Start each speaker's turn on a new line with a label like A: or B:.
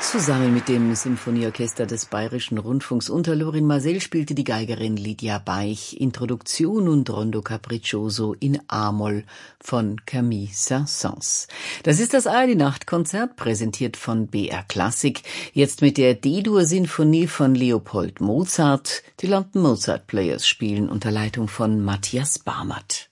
A: Zusammen mit dem Sinfonieorchester des Bayerischen Rundfunks unter Lorin Maazel spielte die Geigerin Lydia Baich Introduktion und Rondo Capriccioso in A-Moll von Camille Saint-Saëns. Das ist das ARD-Nachtkonzert, präsentiert von BR Klassik, jetzt mit der D-Dur-Sinfonie von Leopold Mozart. Die London Mozart Players spielen unter Leitung von Matthias Barmert.